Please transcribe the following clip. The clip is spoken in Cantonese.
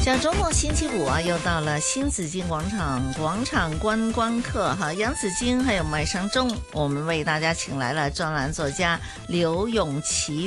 小周末星期五啊，又到了新紫荆广场观光客哈，杨紫荆还有麦尚中，我们为大家请来了专栏作家刘永琪